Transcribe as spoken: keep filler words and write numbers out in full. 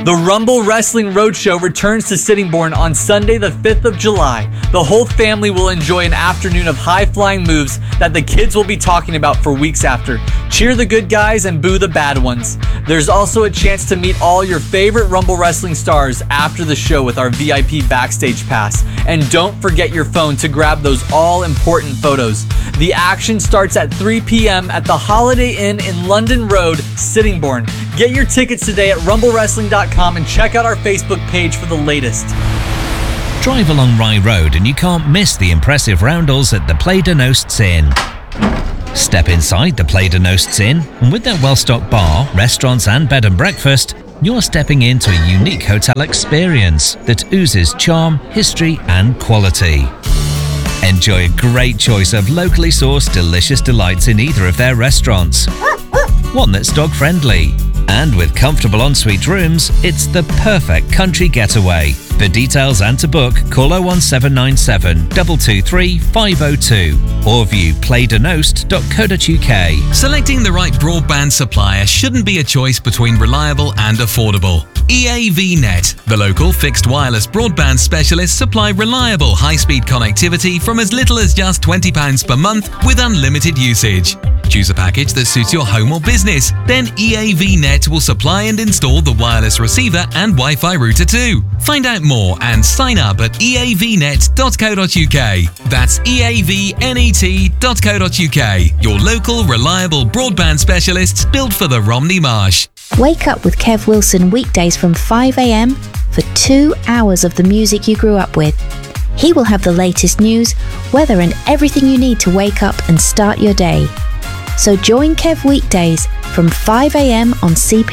The Rumble Wrestling Roadshow returns to Sittingbourne on Sunday the fifth of July. The whole family will enjoy an afternoon of high-flying moves that the kids will be talking about for weeks after. Cheer the good guys and boo the bad ones. There's also a chance to meet all your favorite Rumble Wrestling stars after the show with our V I P backstage pass. And don't forget your phone to grab those all-important photos. The action starts at three p.m. at the Holiday Inn in London Road, Sittingbourne. Get your tickets today at rumble wrestling dot com and check out our Facebook page for the latest. Drive along Rye Road and you can't miss the impressive roundels at the Play de Nosts Inn. Step inside the Play de Nosts Inn, and with their well-stocked bar, restaurants and bed and breakfast, you're stepping into a unique hotel experience that oozes charm, history and quality. Enjoy a great choice of locally sourced delicious delights in either of their restaurants. One that's dog-friendly. And with comfortable ensuite rooms, it's the perfect country getaway. For details and to book, call oh one seven nine seven, two two three, five oh two or view play de nost dot co dot uk. Selecting the right broadband supplier shouldn't be a choice between reliable and affordable. E A V Net, the local fixed wireless broadband specialists, supply reliable high-speed connectivity from as little as just twenty pounds per month with unlimited usage. Choose a package that suits your home or business. Then E A V Net will supply and install the wireless receiver and Wi-Fi router too. Find out more and sign up at e a v net dot co dot uk. That's e a v net dot co dot uk. Your local, reliable broadband specialists built for the Romney Marsh. Wake up with Kev Wilson weekdays from five a.m. for two hours of the music you grew up with. He will have the latest news, weather and everything you need to wake up and start your day. So join Kev weekdays from five a.m. on C P